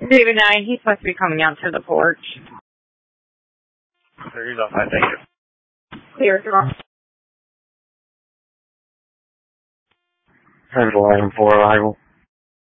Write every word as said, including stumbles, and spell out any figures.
David nine, he's supposed to be coming out to the porch. There he's off, I thank you. Clear draw. ten eleven for arrival.